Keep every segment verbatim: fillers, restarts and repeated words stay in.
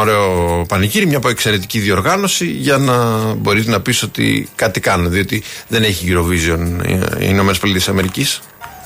ωραίο πανηγύρι, μια εξαιρετική διοργάνωση για να μπορείς να πεις ότι κάτι κάνουν. Διότι δεν έχει Eurovision οι Ηνωμένες Πολιτείες Αμερικής.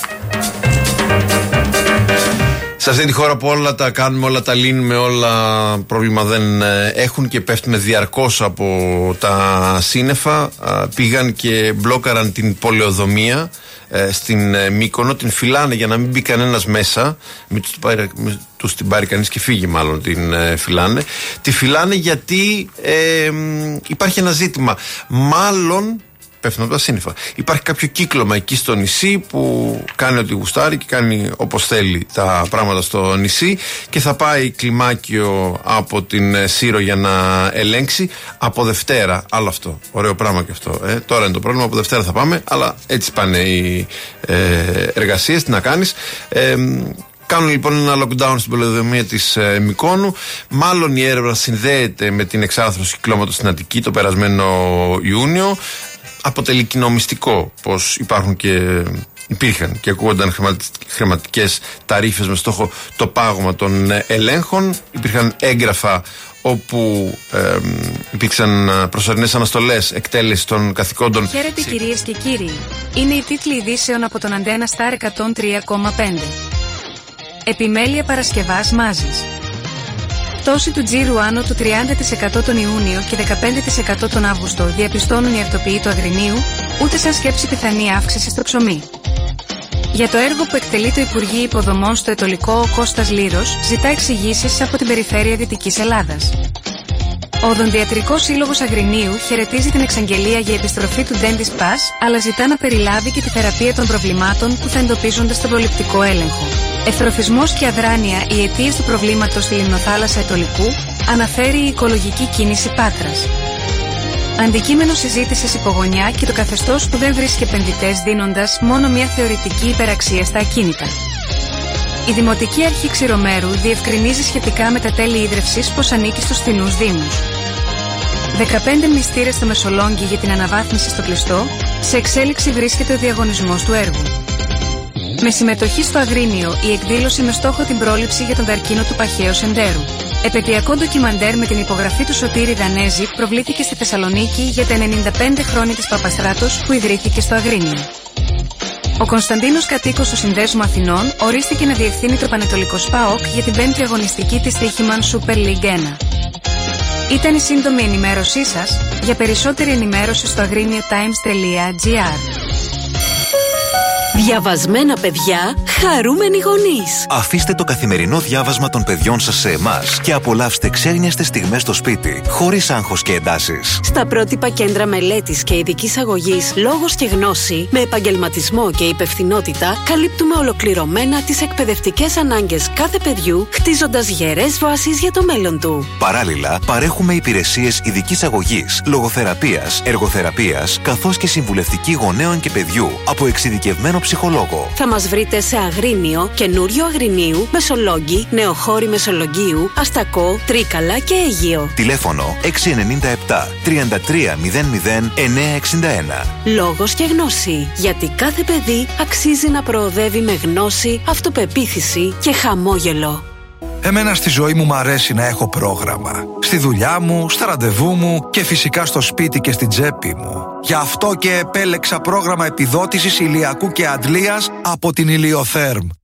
Σε αυτή τη χώρα που όλα τα κάνουμε, όλα τα λύνουμε, όλα πρόβλημα δεν έχουν και πέφτουμε διαρκώς από τα σύννεφα, πήγαν και μπλόκαραν την πολεοδομία στην Μύκονο, την φυλάνε για να μην μπει κανένας μέσα, μην τους, πάρει, μην τους την πάρει κανείς και φύγει μάλλον, την φυλάνε. Τη φυλάνε γιατί ε, υπάρχει ένα ζήτημα. Μάλλον πέφτουν από τα σύννεφα. Υπάρχει κάποιο κύκλωμα εκεί στο νησί που κάνει ό,τι γουστάρει και κάνει όπως θέλει τα πράγματα στο νησί και θα πάει κλιμάκιο από την Σύρο για να ελέγξει από Δευτέρα. Άλλο αυτό. Ωραίο πράγμα και αυτό. Ε. Τώρα είναι το πρόβλημα. Από Δευτέρα θα πάμε, αλλά έτσι πάνε οι ε, εργασίες. Τι να κάνεις. Ε, Κάνουν λοιπόν ένα lockdown στην πολεοδομία της ε, Μυκόνου. Μάλλον η έρευνα συνδέεται με την εξάρθρωση κυκλώματος στην Αττική το περασμένο Ιούνιο. Αποτελεί κοινό μυστικό πως υπάρχουν και υπήρχαν και ακούγονταν χρηματικές ταρίφες με στόχο το πάγωμα των ελέγχων. Υπήρχαν έγγραφα όπου ε, υπήρξαν προσωρινές αναστολές εκτέλεση των καθηκόντων. Χαίρετε κυρίες και κύριοι. Είναι οι τίτλοι ειδήσεων από τον Αντένα Σταρ εκατόν τρία κόμμα πέντε. Επιμέλεια Παρασκευάς Μάζης. Πτώση του τζίρου άνω του τριάντα τοις εκατό τον Ιούνιο και δεκαπέντε τοις εκατό τον Αύγουστο, διαπιστώνουν οι ακτοποιοί του Αγρινίου, ούτε σαν σκέψη πιθανή αύξηση στο ψωμί. Για το έργο που εκτελεί το Υπουργείο Υποδομών στο Αιτωλικό, ο Κώστας Λύρος ζητά εξηγήσεις από την περιφέρεια Δυτικής Ελλάδας. Ο Οδοντιατρικός Σύλλογος Αγρινίου χαιρετίζει την εξαγγελία για επιστροφή του Dentist Pass, αλλά ζητά να περιλάβει και τη θεραπεία των προβλημάτων που θα εντοπίζονται στον προληπτικό έλεγχο. Ευτροφισμός και αδράνεια, οι αιτίες του προβλήματος στη λιμνοθάλασσα Αιτωλικού, αναφέρει η οικολογική κίνηση Πάτρας. Αντικείμενο συζήτησης υπογωνιά και το καθεστώς που δεν βρίσκει επενδυτές δίνοντας μόνο μια θεωρητική υπεραξία στα ακίνητα. Η Δημοτική Αρχή Ξηρομέρου διευκρινίζει σχετικά με τα τέλη ίδρευσης πως ανήκει στους φθηνούς δήμους. δεκαπέντε μνηστήρες στο Μεσολόγγι για την αναβάθμιση στο κλειστό, σε εξέλιξη βρίσκεται ο διαγωνισμός του έργου. Με συμμετοχή στο Αγρίνιο, η εκδήλωση με στόχο την πρόληψη για τον καρκίνο του παχαίου εντερού. Επαιτειακό ντοκιμαντέρ με την υπογραφή του Σωτήρη Δανέζη προβλήθηκε στη Θεσσαλονίκη για τα ενενήντα πέντε χρόνια της Παπαστράτος που ιδρύθηκε στο Αγρίνιο. Ο Κωνσταντίνος, κατοίκος του Συνδέσμου Αθηνών, ορίστηκε να διευθύνει το Πανετολικό ΣΠΑΟΚ για την πέμπτη αγωνιστική της Τύχημαν Super League ένα. Ήταν η σύντομη ενημέρωσή σας. Για περισσότερη ενημέρωση στο αγρίνιο-times τελεία gr. Διαβασμένα παιδιά, χαρούμενοι γονείς. Αφήστε το καθημερινό διάβασμα των παιδιών σας σε εμάς και απολαύστε ξένιαστες στιγμές στο σπίτι, χωρίς άγχος και εντάσεις. Στα πρότυπα κέντρα μελέτης και ειδικής αγωγής Λόγος και Γνώση, με επαγγελματισμό και υπευθυνότητα, καλύπτουμε ολοκληρωμένα τις εκπαιδευτικές ανάγκες κάθε παιδιού, χτίζοντας γερές βάσεις για το μέλλον του. Παράλληλα, παρέχουμε υπηρεσίες ειδικής αγωγής, λογοθεραπείας, εργοθεραπείας, καθώς και συμβουλευτική γονέων και παιδιού από εξειδικευμένο ψυχολόγο. Θα μας βρείτε σε Αγρίνιο, Καινούριο Αγρινίου, Μεσολόγγι, Νεοχώρη Μεσολογγίου, Αστακό, Τρίκαλα και Αίγυο. Τηλέφωνο έξι εννιά επτά τριάντα τρία μηδέν μηδέν εννιά εξήντα ένα. Λόγος και Γνώση. Γιατί κάθε παιδί αξίζει να προοδεύει με γνώση, αυτοπεποίθηση και χαμόγελο. Εμένα στη ζωή μου μ' αρέσει να έχω πρόγραμμα. Στη δουλειά μου, στα ραντεβού μου και φυσικά στο σπίτι και στην τσέπη μου. Γι' αυτό και επέλεξα πρόγραμμα επιδότησης ηλιακού και αντλίας από την Ηλιοθέρμ.